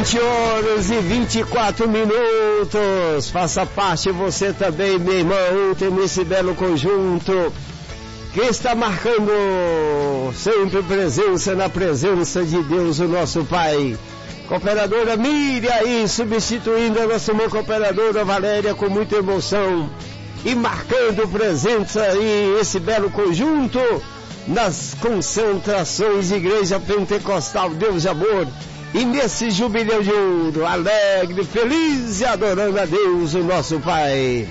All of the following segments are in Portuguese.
20h24. Faça parte você também, meu irmão, nesse belo conjunto que está marcando sempre presença na presença de Deus, o nosso Pai. Cooperadora Miriam aí, substituindo a nossa irmã cooperadora Valéria com muita emoção e marcando presença aí, esse belo conjunto nas concentrações de Igreja Pentecostal Deus e Amor. E nesse jubileu de ouro, alegre, feliz e adorando a Deus, o nosso Pai.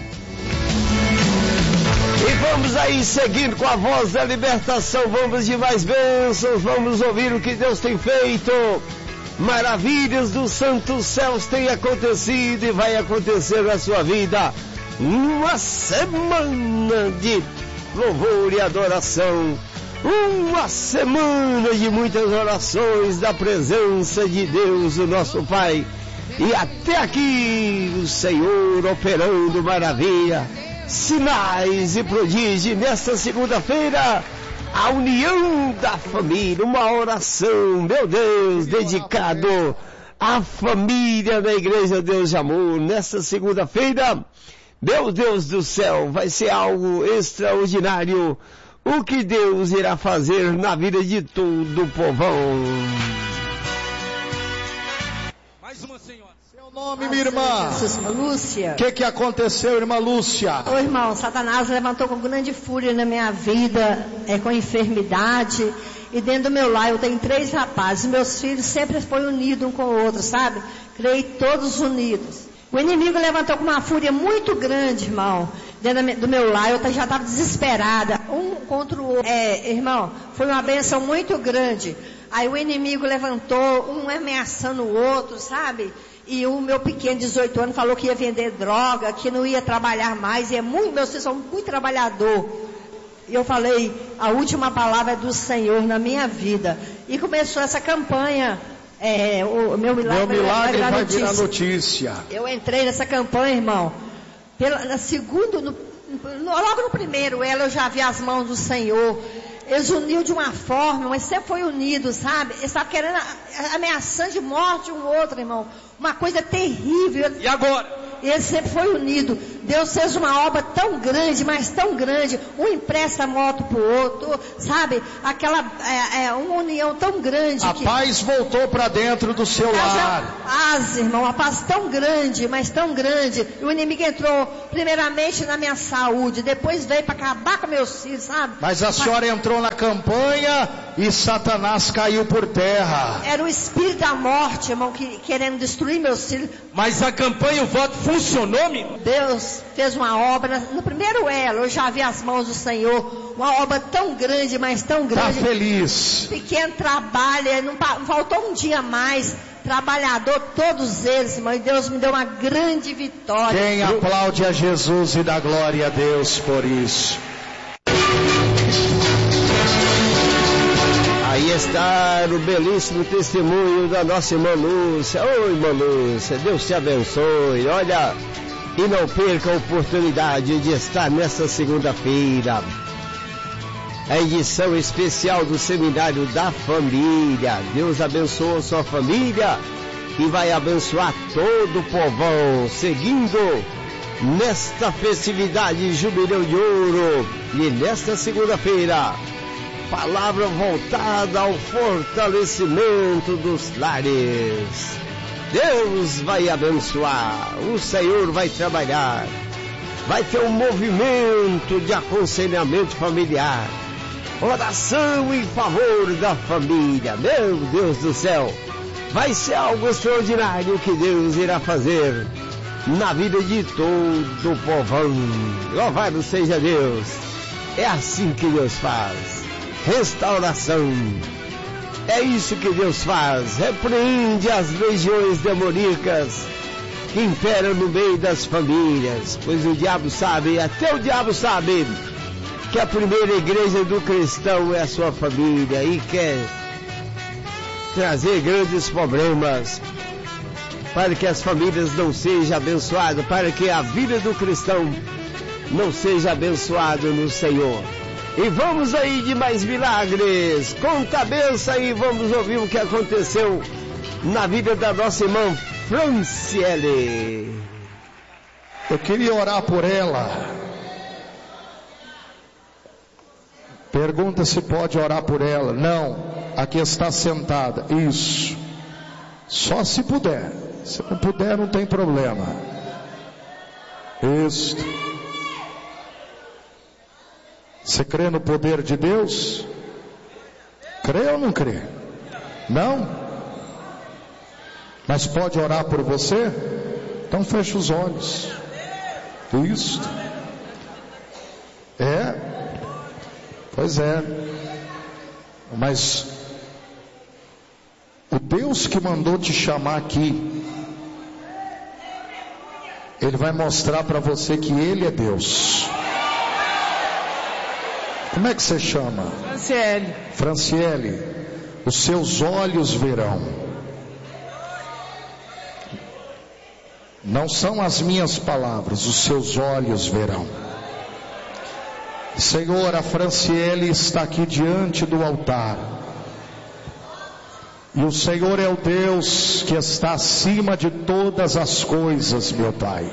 E vamos aí seguindo com a voz da libertação, vamos de mais bênçãos, vamos ouvir o que Deus tem feito. Maravilhas dos santos céus têm acontecido e vai acontecer na sua vida. Uma semana de louvor e adoração. Uma semana de muitas orações da presença de Deus, o nosso Pai. E até aqui o Senhor operando maravilha, sinais e prodígios. Nesta segunda-feira, a união da família, uma oração, meu Deus, dedicado à família da Igreja Deus de Amor. Nesta segunda-feira, meu Deus do céu, vai ser algo extraordinário. O que Deus irá fazer na vida de todo o povão. Mais uma senhora. Seu nome, minha irmã? Irmã Lúcia. O que aconteceu, irmã Lúcia? Ô irmão, Satanás levantou com grande fúria na minha vida, com enfermidade. E dentro do meu lar eu tenho 3 rapazes. Meus filhos sempre foram unidos um com o outro, sabe? Criei todos unidos. O inimigo levantou com uma fúria muito grande, irmão. Dentro do meu lar, eu já estava desesperada, um contra o outro. Irmão, foi uma bênção muito grande. Aí o inimigo levantou, um ameaçando o outro, sabe? E o meu pequeno, 18 anos, falou que ia vender droga, que não ia trabalhar mais. E meus filhos são muito trabalhador. E eu falei, a última palavra é do Senhor na minha vida. E começou essa campanha. O meu milagre vai virar notícia. Eu entrei nessa campanha, irmão. Logo no primeiro eu já vi as mãos do Senhor. Eles uniram de uma forma, mas sempre foi unido, sabe? Eles estavam querendo, ameaçando de morte um outro, irmão. Uma coisa terrível. E agora? Ele sempre foi unido. Deus fez uma obra tão grande, mas tão grande. Um empresta a moto pro outro, sabe? Uma união tão grande. A paz voltou para dentro do seu lar. Paz, irmão, uma paz tão grande, mas tão grande. E o inimigo entrou primeiramente na minha saúde, depois veio para acabar com meus filhos, sabe? Mas a senhora entrou na campanha e Satanás caiu por terra. Era o espírito da morte, irmão, querendo destruir meus filhos. Mas a campanha, o voto funcionou, menino? Deus fez uma obra, no primeiro elo, eu já vi as mãos do Senhor, uma obra tão grande, mas tão grande. Tá feliz? Pequeno trabalho, não faltou um dia mais, trabalhador, todos eles, irmão, e Deus me deu uma grande vitória. Quem aplaude a Jesus e dá glória a Deus por isso? Aí está o belíssimo testemunho da nossa irmã Lúcia. Oi, irmã Lúcia, Deus te abençoe. Olha, e não perca a oportunidade de estar nesta segunda-feira. A edição especial do Seminário da Família. Deus abençoa sua família e vai abençoar todo o povão, seguindo nesta festividade Jubileu de Ouro. E nesta segunda-feira, palavra voltada ao fortalecimento dos lares. Deus vai abençoar, o Senhor vai trabalhar, vai ter um movimento de aconselhamento familiar, oração em favor da família. Meu Deus do céu, vai ser algo extraordinário que Deus irá fazer na vida de todo o povão. Louvado seja Deus. É assim que Deus faz. Restauração. É isso que Deus faz. Repreende as legiões demoníacas que imperam no meio das famílias, pois o diabo sabe, até o diabo sabe, que a primeira igreja do cristão é a sua família e quer trazer grandes problemas para que as famílias não sejam abençoadas, para que a vida do cristão não seja abençoada no Senhor. E vamos aí de mais milagres. Conta a benção e vamos ouvir o que aconteceu na vida da nossa irmã Franciele. Eu queria orar por ela. Pergunta se pode orar por ela. Não, aqui está sentada. Isso. Só se puder. Se não puder, não tem problema. Isso. Você crê no poder de Deus? Crê ou não crê? Não? Mas pode orar por você? Então fecha os olhos. Isso. Pois é. Mas o Deus que mandou te chamar aqui, Ele vai mostrar para você que Ele é Deus. Como é que você chama? Franciele. Franciele, os seus olhos verão. Não são as minhas palavras, os seus olhos verão. Senhor, a Franciele está aqui diante do altar. E o Senhor é o Deus que está acima de todas as coisas, meu Pai.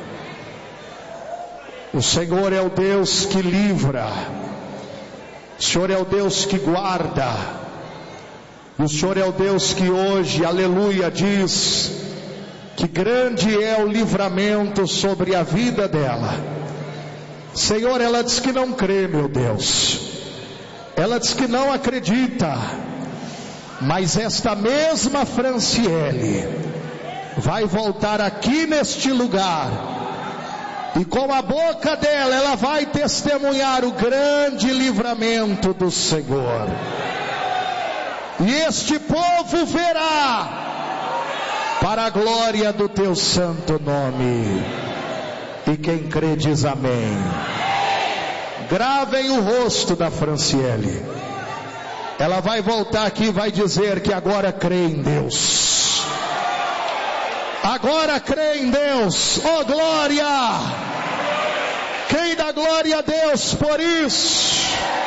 O Senhor é o Deus que livra. O Senhor é o Deus que guarda. E o Senhor é o Deus que hoje, aleluia, diz que grande é o livramento sobre a vida dela. Senhor, ela diz que não crê, meu Deus. Ela diz que não acredita. Mas esta mesma Franciele vai voltar aqui neste lugar, e com a boca dela ela vai testemunhar o grande livramento do Senhor. E este povo verá, para a glória do teu santo nome. E quem crê diz amém. Gravem o rosto da Franciele. Ela vai voltar aqui e vai dizer que agora crê em Deus. Agora crê em Deus. Oh glória! Quem dá glória a Deus por isso?